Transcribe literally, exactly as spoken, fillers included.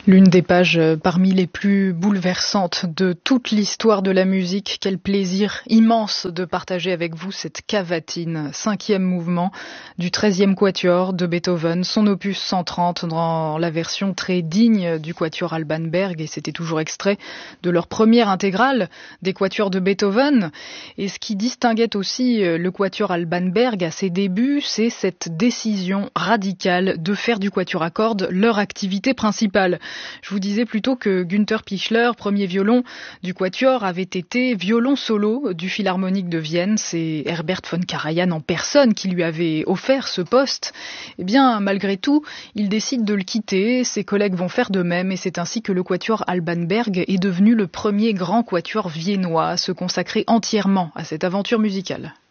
L'une des pages parmi les plus bouleversantes de toute l'histoire de la musique. Quel plaisir immense de partager avec vous cette cavatine, cinquième mouvement du treizième quatuor de Beethoven, son opus cent trente dans la version très digne du quatuor Alban Berg, et c'était toujours extrait de leur première intégrale des quatuors de Beethoven. Et ce qui distinguait aussi le quatuor Alban Berg à ses débuts, c'est cette décision radicale de faire du quatuor à cordes leur activité principale. Je vous disais plutôt que Günther Pichler, premier violon du quatuor, avait été violon solo du Philharmonique de Vienne. C'est Herbert von Karajan en personne qui lui avait offert ce poste. Eh bien, malgré tout, il décide de le quitter. Ses collègues vont faire de même, et c'est ainsi que le quatuor Alban Berg est devenu le premier grand quatuor viennois à se consacrer entièrement à cette aventure musicale.